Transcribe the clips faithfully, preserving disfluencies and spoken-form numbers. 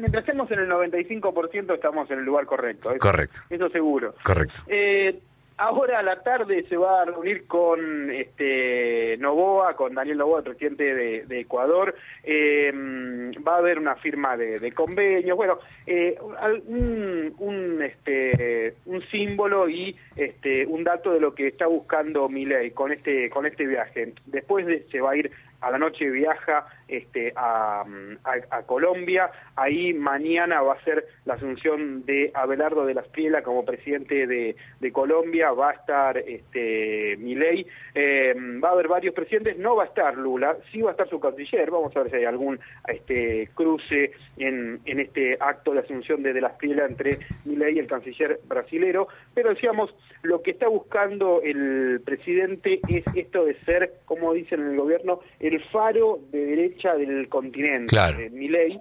mientras estemos en el noventa y cinco por ciento estamos en el lugar correcto. Eso, Correcto. Eso seguro. Correcto. Eh, ahora a la tarde se va a reunir con este Noboa, con Daniel Noboa, el presidente de, de Ecuador. Eh, va a haber una firma de, de convenios, bueno, eh, un, un, este, un símbolo y este, un dato de lo que está buscando Milei con este, con este viaje. Después de, se va a ir a la noche, viaja este, a, a, a Colombia. Ahí mañana va a ser la asunción de Abelardo de la Espriella como presidente de, de Colombia. Va a estar este, Milei. Eh, va a haber varios presidentes. No va a estar Lula, sí va a estar su canciller. Vamos a ver si hay algún este, cruce en, en este acto de asunción de, de la Espriella entre Milei y el canciller brasilero. Pero decíamos, lo que está buscando el presidente es esto de ser, como dicen en el gobierno, el faro de derecha del continente, claro. de Milei,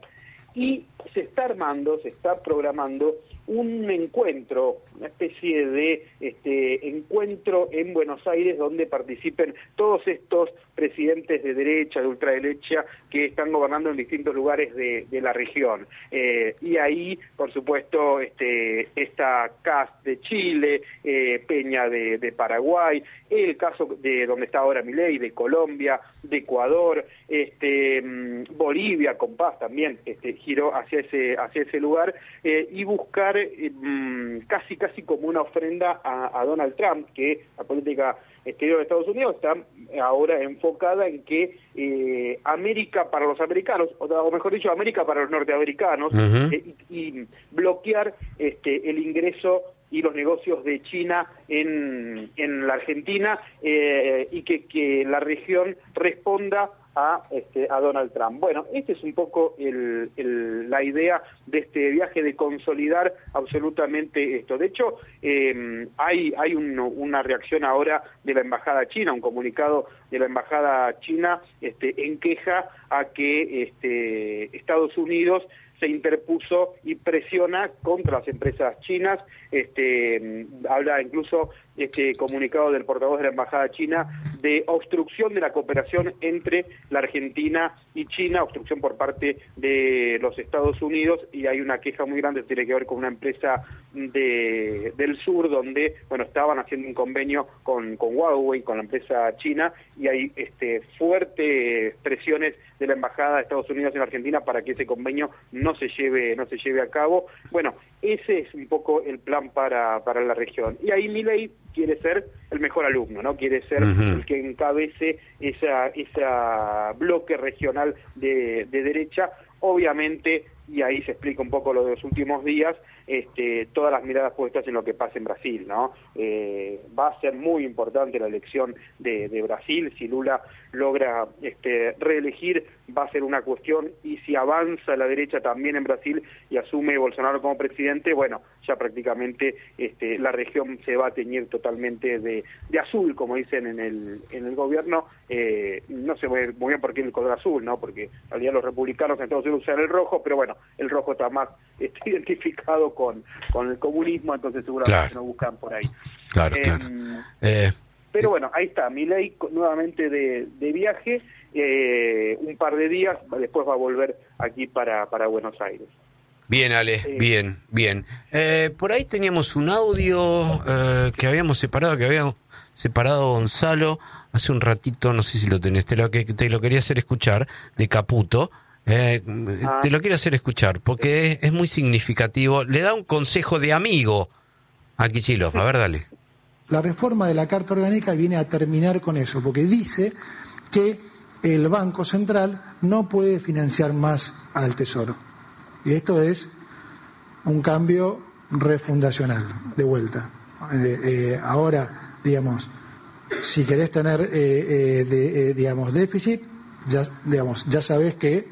y se está armando, se está programando un encuentro, una especie de este encuentro en Buenos Aires donde participen todos estos presidentes de derecha, de ultraderecha, que están gobernando en distintos lugares de, de la región. Eh, y ahí, por supuesto, este esta C A S de Chile, eh, Peña de, de Paraguay, el caso de donde está ahora Milei, de Colombia, de Ecuador, este Bolivia, con Paz también, este giró hacia ese, hacia ese lugar, eh, y buscar eh, casi casi como una ofrenda a, a Donald Trump, que la política exterior de Estados Unidos está ahora enfocada en que eh, América para los americanos, o, o mejor dicho, América para los norteamericanos, uh-huh. eh, y, y bloquear este el ingreso y los negocios de China en, en la Argentina, eh, y que, que la región responda a este a Donald Trump. Bueno, esta es un poco el, el, la idea de este viaje, de consolidar absolutamente esto. De hecho, eh, hay hay un, una reacción ahora de la embajada china, un comunicado de la embajada china este, en queja a que este, Estados Unidos se interpuso y presiona contra las empresas chinas. Este, habla incluso este comunicado del portavoz de la embajada china de obstrucción de la cooperación entre la Argentina y China, obstrucción por parte de los Estados Unidos, y hay una queja muy grande que tiene que ver con una empresa de del sur donde, bueno, estaban haciendo un convenio con, con Huawei, con la empresa china, y hay este fuertes presiones de la embajada de Estados Unidos en Argentina para que ese convenio no se lleve no se lleve a cabo. Bueno, ese es un poco el plan para para la región. Y ahí Milei quiere ser el mejor alumno, ¿no? Quiere ser uh-huh. el que encabece esa esa bloque regional de, de derecha. Obviamente, y ahí se explica un poco lo de los últimos días, este, todas las miradas puestas en lo que pasa en Brasil, ¿no? Eh, va a ser muy importante la elección de, de Brasil. Si Lula logra este, reelegir, va a ser una cuestión, y si avanza la derecha también en Brasil y asume Bolsonaro como presidente, bueno, ya prácticamente este, la región se va a teñir totalmente de, de azul, como dicen en el en el gobierno. Eh, no sé muy bien por qué el color azul, ¿no? Porque en realidad los republicanos en Estados Unidos usan el rojo, pero bueno, el rojo está más este, identificado con, con el comunismo, entonces seguramente claro. no buscan por ahí. Claro, eh, claro. Eh, pero bueno, ahí está, Milei nuevamente de, de viaje, eh, un par de días, después va a volver aquí para, para Buenos Aires. Bien, Ale, eh, bien, bien. Eh, por ahí teníamos un audio eh, que habíamos separado, que habíamos separado Gonzalo hace un ratito, no sé si lo tenés, te lo, que, te lo quería hacer escuchar, de Caputo. Eh, ah. Te lo quiero hacer escuchar, porque es, es muy significativo. Le da un consejo de amigo a Kicillof. A ver, dale. La reforma de la Carta Orgánica viene a terminar con eso, porque dice que el Banco Central no puede financiar más al Tesoro. Y esto es un cambio refundacional, de vuelta. Eh, eh, ahora, digamos, si querés tener, eh, eh, de, eh, digamos, déficit, ya, digamos, ya sabés que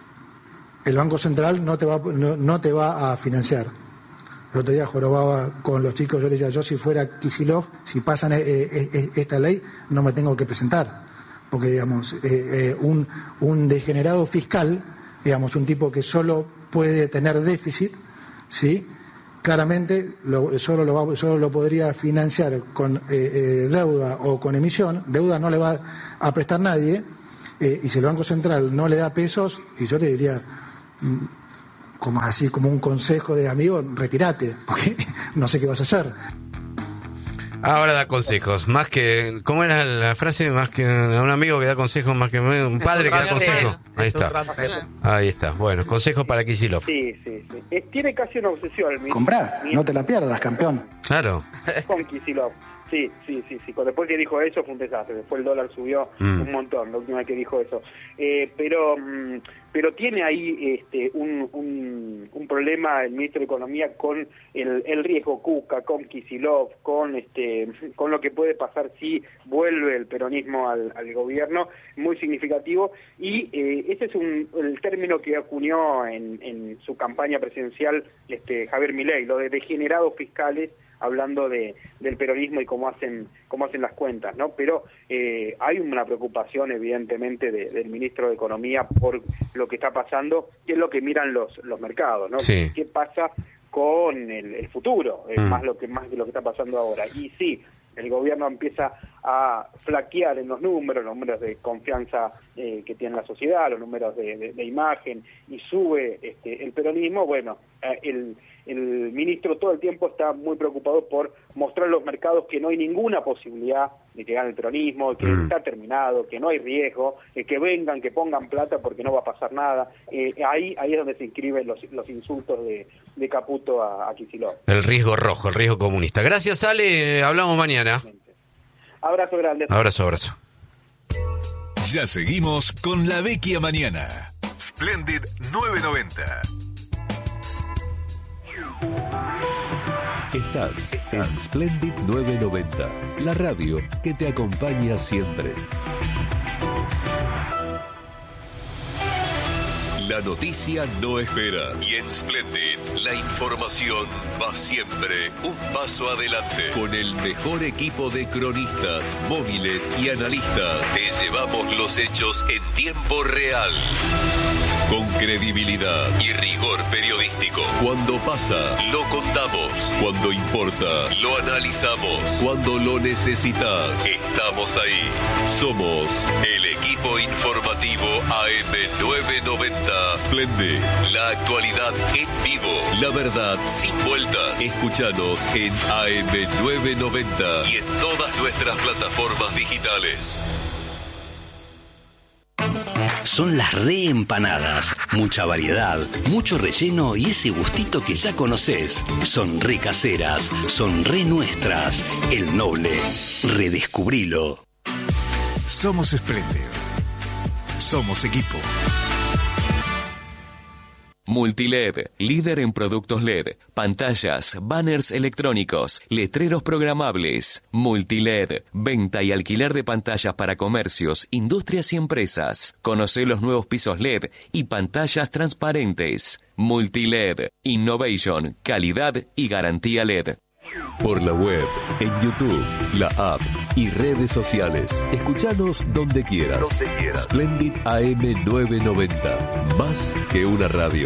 el Banco Central no te va, no, no te va a financiar. El otro día jorobaba con los chicos, yo les decía, yo si fuera Kicillof, si pasan eh, eh, esta ley, no me tengo que presentar. Porque, digamos, eh, eh, un, un degenerado fiscal, digamos, un tipo que solo puede tener déficit, ¿sí? Claramente lo, solo, lo va, solo lo podría financiar con eh, eh, deuda o con emisión. Deuda no le va a prestar nadie, eh, y si el Banco Central no le da pesos, y yo le diría, como así, como un consejo de amigo, retírate, porque no sé qué vas a hacer. Ahora da consejos, más que, ¿cómo era la frase? Más que un amigo que da consejos, más que un padre que da consejos. Ahí está. Ahí está. Bueno, consejos para Kicillof. Sí, sí, sí. Eh, tiene casi una obsesión. Mi, Comprá, mi, no te la pierdas, campeón. Claro. Con Kicillof. Sí, sí, sí, sí. Después que dijo eso fue un desastre. Después el dólar subió mm. un montón, la última vez que dijo eso. Eh, pero mm, pero tiene ahí este un, un, un problema el ministro de Economía con el, el riesgo Kuka, con Kicillof, con este con lo que puede pasar si vuelve el peronismo al, al gobierno, muy significativo. Y eh, ese es un, el término que acuñó en, en su campaña presidencial este Javier Milei, lo de degenerados fiscales, hablando de del peronismo y cómo hacen cómo hacen las cuentas, ¿no? Pero eh, hay una preocupación evidentemente de, del ministro de Economía por lo que está pasando, que es lo que miran los los mercados, ¿no? Sí. ¿Qué pasa con el, el futuro? Es mm. más lo que más de lo que está pasando ahora. Y sí, el gobierno empieza a flaquear en los números, los números de confianza eh, que tiene la sociedad, los números de, de, de imagen, y sube este, el peronismo. Bueno, eh, el el ministro todo el tiempo está muy preocupado por mostrar a los mercados que no hay ninguna posibilidad de que gane el peronismo, que mm. está terminado, que no hay riesgo, eh, que vengan, que pongan plata porque no va a pasar nada. Eh, ahí ahí es donde se inscriben los, los insultos de, de Caputo a, a Kicillof. El riesgo rojo, el riesgo comunista. Gracias, Ale. Hablamos mañana. Abrazo grande. Abrazo, abrazo. Ya seguimos con La Vecchia Mañana. Splendid novecientos noventa. Estás en Splendid novecientos noventa, la radio que te acompaña siempre. La noticia no espera y en Splendid la información va siempre un paso adelante. Con el mejor equipo de cronistas, móviles y analistas, te llevamos los hechos en tiempo real. Con credibilidad y rigor periodístico. Cuando pasa, lo contamos. Cuando importa, lo analizamos. Cuando lo necesitas, estamos ahí. Somos el equipo informativo A M novecientos noventa. Splendid, la actualidad en vivo. La verdad sin vueltas. Escúchanos en A M novecientos noventa y en todas nuestras plataformas digitales. Son las reempanadas. Mucha variedad, mucho relleno y ese gustito que ya conoces. Son re caseras, son re nuestras. El Noble, redescubrilo. Somos Espléndido. Somos equipo. Multiled, líder en productos L E D, pantallas, banners electrónicos, letreros programables. Multiled, venta y alquiler de pantallas para comercios, industrias y empresas. Conoce los nuevos pisos L E D y pantallas transparentes. Multiled, innovation, calidad y garantía L E D. Por la web, en YouTube, la app y redes sociales. Escuchanos donde quieras. Donde quieras. Splendid A M novecientos noventa. Más que una radio.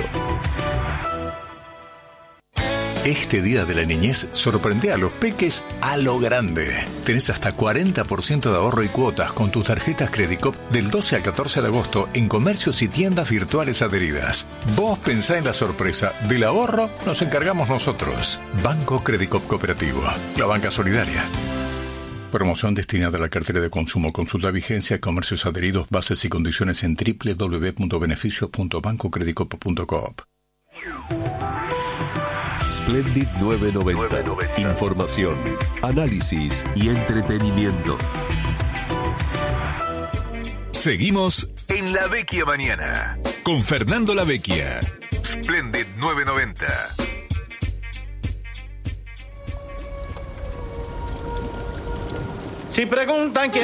Este Día de la Niñez sorprende a los peques a lo grande. Tenés hasta cuarenta por ciento de ahorro y cuotas con tus tarjetas Credicop del doce al catorce de agosto en comercios y tiendas virtuales adheridas. Vos pensá en la sorpresa. Del ahorro nos encargamos nosotros. Banco Credicop Cooperativo. La banca solidaria. Promoción destinada a la cartera de consumo. Consulta vigencia, comercios adheridos, bases y condiciones en doble u doble u doble u punto beneficios punto banco credicop punto coop. Splendid novecientos noventa. Información, análisis y entretenimiento. Seguimos en La Vecchia Mañana con Fernando La Vecchia. Splendid novecientos noventa. Si preguntan quién